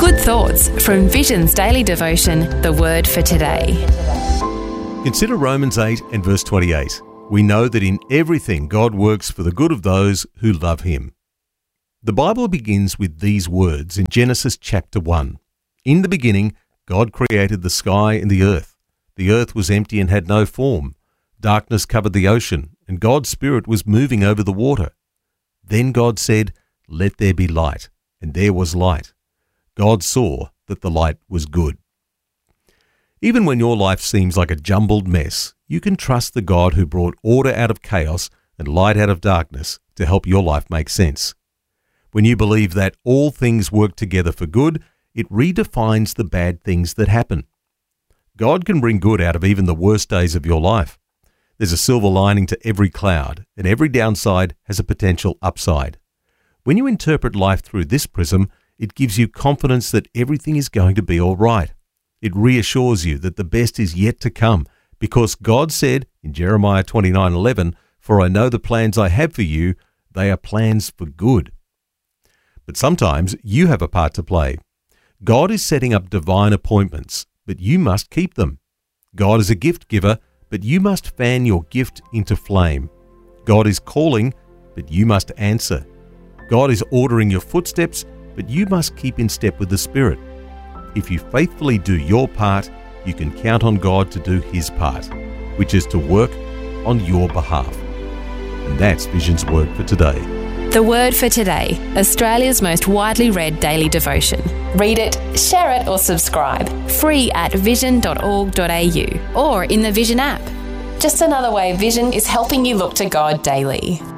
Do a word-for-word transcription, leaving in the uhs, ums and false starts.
Good thoughts from Vision's daily devotion, The Word for Today. Consider Romans eight and verse twenty-eight. We know that in everything God works for the good of those who love him. The Bible begins with these words in Genesis chapter one. In the beginning, God created the sky and the earth. The earth was empty and had no form. Darkness covered the ocean, and God's Spirit was moving over the water. Then God said, "Let there be light," and there was light. God saw that the light was good. Even when your life seems like a jumbled mess, you can trust the God who brought order out of chaos and light out of darkness to help your life make sense. When you believe that all things work together for good, it redefines the bad things that happen. God can bring good out of even the worst days of your life. There's a silver lining to every cloud, and every downside has a potential upside. When you interpret life through this prism, it gives you confidence that everything is going to be all right. It reassures you that the best is yet to come, because God said in Jeremiah twenty-nine eleven, "For I know the plans I have for you, they are plans for good." But sometimes you have a part to play. God is setting up divine appointments, but you must keep them. God is a gift giver, but you must fan your gift into flame. God is calling, but you must answer. God is ordering your footsteps, but you must keep in step with the Spirit. If you faithfully do your part, you can count on God to do his part, which is to work on your behalf. And that's Vision's Word for today. The Word for Today, Australia's most widely read daily devotion. Read it, share it or subscribe. Free at vision dot org dot a u or in the Vision app. Just another way Vision is helping you look to God daily.